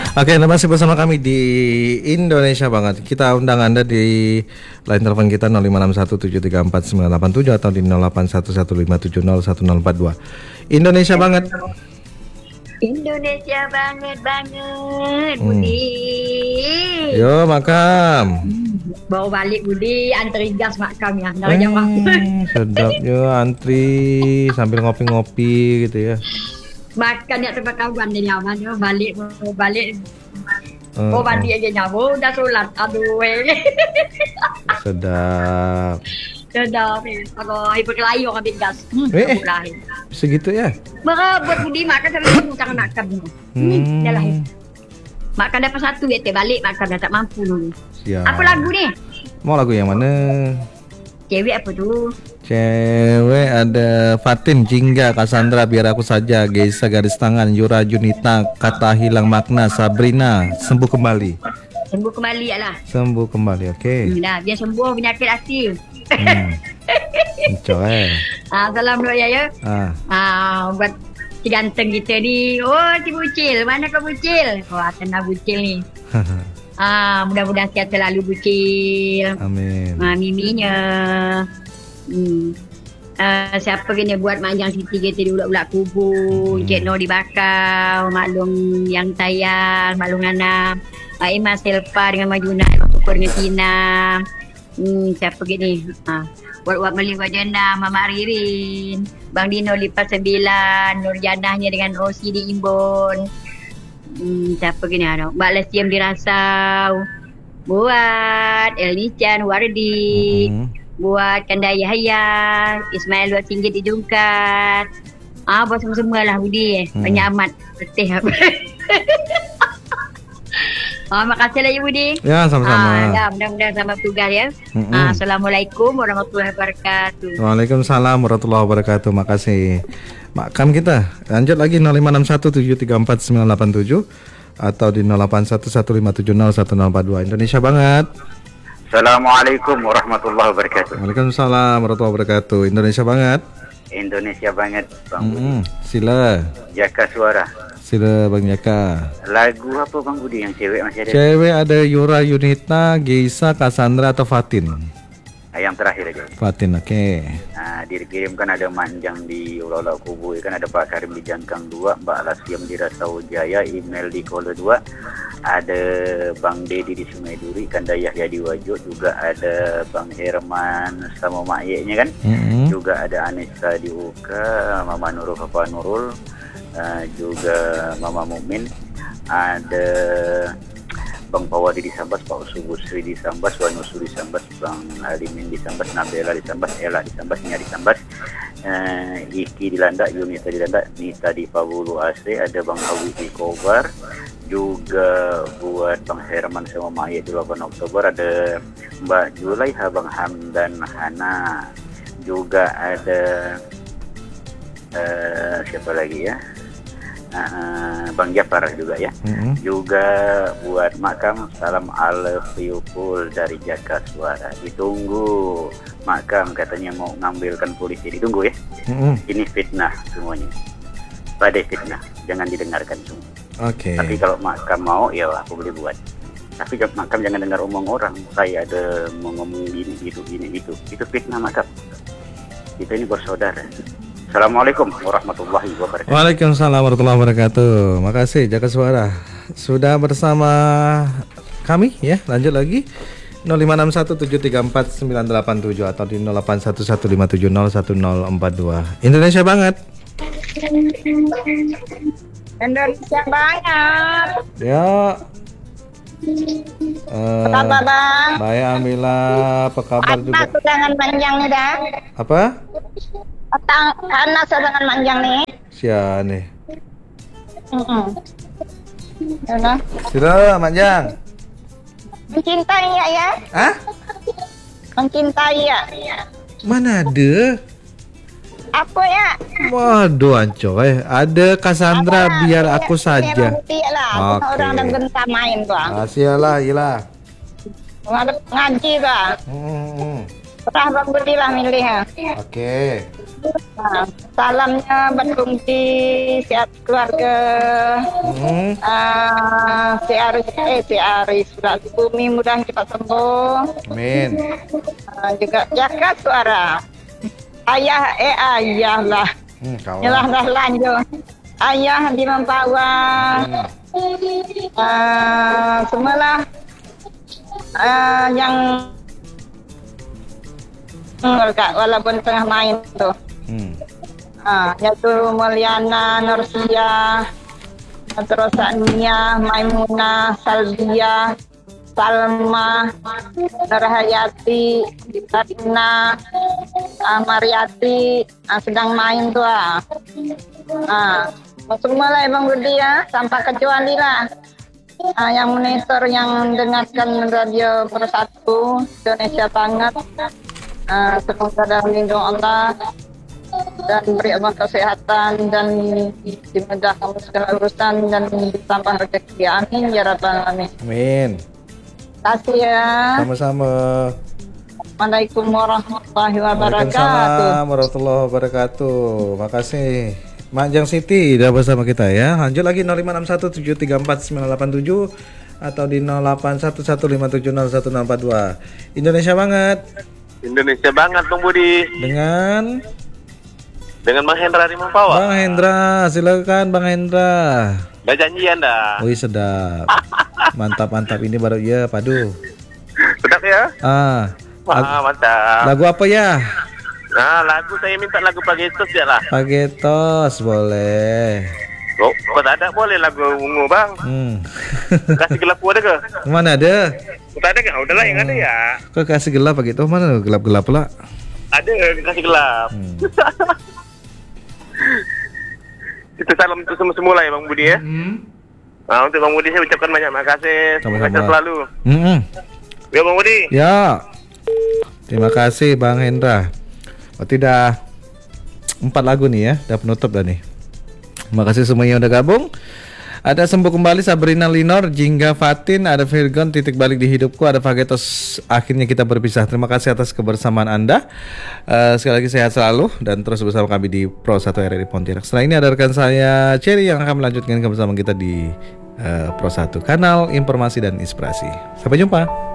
Oke, Anda masih bersama kami di Indonesia Banget. Kita undang Anda di line telepon kita 0561734987 atau di 081157011042. Indonesia Banget. Indonesia banget banget, Budi. Yo, makam. Bawa balik Budi, antri gas makam ya. Dah jam Sedap yo, antri sambil ngopi-ngopi gitu ya. makan ya tempat kawan dia nyaman yo, balik Oh mandi aja nyamuk, udah sholat. Aduh, sedap. Sudah, kalau ibu kelayu ambil gas. Segitu ya? Maka buat Budi makan sampai jangan makan. Dah lah. Makan dapat satu ya, balik makan dah tak mampu dulu. Siap. Apa lagu ni? Mau lagu yang mana? Cewek apa tu? Cewek ada Fatin, Jingga, Cassandra, Biar Aku Saja, Geisa, Garis Tangan, Yura, Junita, Kata Hilang Makna, Sabrina, Sembuh Kembali. Sembuh kembali lah. Sembuh Kembali, oke. Dah, biar sembuh penyakit hati. Coy. Salam dulu ya. Buat si ganteng kita ni. Oh, si Bucil. Mana kau Bucil? Wah, kena Bucil ni. Mudah-mudahan sehat selalu Bucil. Amin. Miminya. Siapa kena buat manjang Siti kita di ulak-ulak kubur. Cik Noh dibakar. Maklum yang sayang. Maklum Nana. Mak Imas Selpa dengan Majuna. Syukur dengan Tina. Siapa gini? Buat Meli Wajana, Mama Ririn, Bang Dino Lipat 9, Nur Janahnya dengan OC di Imbon. Siapa gini? Mbak Lesiam dirasau. Buat Elnichan Wardi. Buat Kanda Yahya, Ismail Luat Singgit di Jungkat. Buat semua lah Budi. Banyak amat. Letih apa. Makasih lah Ibu Di. Ya, sama-sama. Mudah-mudahan sama tugas ya. Assalamualaikum warahmatullahi wabarakatuh. Waalaikumsalam warahmatullahi wabarakatuh. Makasih. Makam kita. Lanjut lagi 0561734987 atau di 081157011042. Indonesia Banget. Assalamualaikum warahmatullahi wabarakatuh. Waalaikumsalam warahmatullahi wabarakatuh. Indonesia Banget. Indonesia Banget, Bang. Sila. Jaka Suara. Sila Bang Jaka. Lagu apa Bang Budi yang cewek masih ada? Cewek ada Yura, Yunita, Geisa, Cassandra atau Fatin? Yang terakhir aja. Fatin, oke. Dikirim kan ada Manjang di Ulaulau Kubu, kan ada Pak Karim di Jangkang 2, Mbak Lasiam di Rasau Jaya, Email di Kolo 2, ada Bang Dedi di Sungai Duri, Kanda Yahya di Wajo, juga ada Bang Herman sama Mak Ye-nya kan, juga ada Anissa di Uka, Mama Nurul, Papa Nurul, juga Mama Mukmin, ada Bang Pawadi di Sambas, Pak Usubusri di Sambas, Wanusu di Sambas, Bang Alimin di Sambas, Nabela di Sambas, Ella di Sambas, Nia di Sambas, Iki di Landak, Yunita di Landak, Nita di Pabulu AC, ada Bang Awi di Kobar, juga buat Bang Herman sama Maya di 8 Oktober, ada Mbak Julaiha, Bang Hamdan Hana, juga ada siapa lagi ya? Bang Jafar juga ya. Juga buat Makam, salam Alfiukul dari Jaka Suara. Ditunggu Makam, katanya mau ngambilkan polisi. Ditunggu ya. Ini fitnah semuanya. Badai fitnah, jangan didengarkan semua. Tapi kalau Makam mau, ya aku boleh buat. Tapi Makam jangan dengar omong orang. Saya ada mau ngomong gini itu. Itu fitnah Makam. Kita ini bersaudara. Assalamualaikum warahmatullahi wabarakatuh. Waalaikumsalam warahmatullahi wabarakatuh. Makasih Jaka Suara sudah bersama kami ya. Lanjut lagi 0561734987 atau di 081157011042. Indonesia Banget. Indonesia Banget. Ya. Apa kabar Bang? Baik alhamdulillah. Apa kabar juga? Anak dengan manjang nih dah. Apa? Anak dengan manjang nih. Sia nih. Mana? Sudah manjang. Mencintai ya? Hah? Mencintai ya? Mana ada? Apa ya? Waduh ancoy, ada Cassandra Biar Aku Saja. Oke. Orang dan gentar main tuh. Sialah, iyalah. Ngaji tuh. Pernah Bang Budi lah milih ya. Oke. Nah, salamnya berfungsi sehat keluarga. Hmm. Si Aris surat bumi mudah cepat sembuh. Amin. Juga jaga suara. Ayah lah. Kawan. Yalah dah lanjut. Ayah di Mempawah. Semualah yang Kak, walaupun tengah main tuh. Yaitu Mulyana, Nursia, terus Ania, Maimunah, Salbia, Salma, Nurhayati, Ratna, Mariati, sedang main tuh. Semua lah Bang Budi ya, tanpa kecuali lah. Yang monitor, yang dengarkan radio Persatu Indonesia banget. Semoga dalam lindung Allah dan beri Allah kesehatan dan dimudahkan segala urusan dan ditambah rezeki. Amin ya rabbal alamin. Amin. Terima kasih ya. Sama-sama. Assalamualaikum warahmatullahi wabarakatuh. Waalaikumsalam warahmatullahi wabarakatuh. Makasih. Majang Siti udah bersama kita ya. Lanjut lagi 0561734987 atau di 0811570142. Indonesia banget. Indonesia banget Bang Budi. Dengan Bang Hendra di Mempawah. Bang Hendra, silakan Bang Hendra. Udah janjian dah. Wih sedap. Mantap ini baru ya padu. Sedap ya? Mantap. Lagu apa ya? Nah, lagu saya minta lagu Pagetos ya lah. Pagetos boleh. Oh, kau tak ada boleh lagu ungu Bang. Kasih gelap ada ke? Mana ada? Tak ada ke? Udahlah yang ada ya. Kok kasih gelap Pagetos mana gelap-gelap pula? Ada kasih gelap. Itu salam untuk semua ya Bang Budi ya. Untuk Bang Budi saya ucapkan banyak makasih. Semoga sehat selalu. Ya Bang Budi. Ya. Terima kasih Bang Hendra. Berarti udah 4 lagu nih ya, udah penutup dah nih. Terima kasih semuanya yang udah gabung. Ada Sembuh Kembali, Sabrina Linor, Jingga Fatin, ada Virgon, Titik Balik di Hidupku, ada Pagetos, Akhirnya Kita Berpisah. Terima kasih atas kebersamaan Anda. Sekali lagi sehat selalu dan terus bersama kami di Pro 1 RRI Pontianak. Setelah ini ada rekan saya Cherry yang akan melanjutkan kebersamaan kita di Pro 1, kanal informasi dan inspirasi. Sampai jumpa.